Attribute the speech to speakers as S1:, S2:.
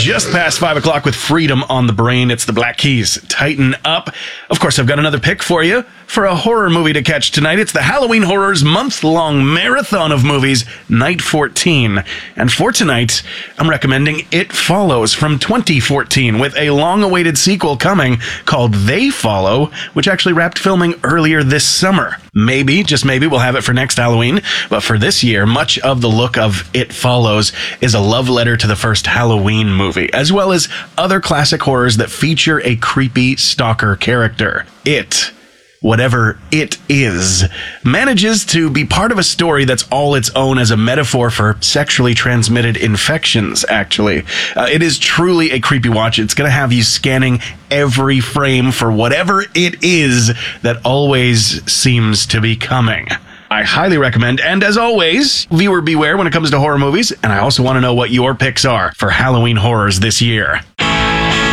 S1: Just past 5 o'clock with Freedom on the brain. It's the Black Keys. Tighten up. Of course, I've got another pick for you for a horror movie to catch tonight. It's the Halloween Horrors month-long marathon of movies, Night 14. And for tonight, I'm recommending It Follows from 2014 with a long-awaited sequel coming called They Follow, which actually wrapped filming earlier this summer. Maybe, just maybe, we'll have it for next Halloween. But for this year, much of the look of It Follows is a love letter to the first Halloween movie, as well as other classic horrors that feature a creepy stalker character. It, whatever it is, manages to be part of a story that's all its own as a metaphor for sexually transmitted infections, actually. It is truly a creepy watch. It's going to have you scanning every frame for whatever it is that always seems to be coming. I highly recommend, and as always, viewer beware when it comes to horror movies, and I also want to know what your picks are for Halloween horrors this year.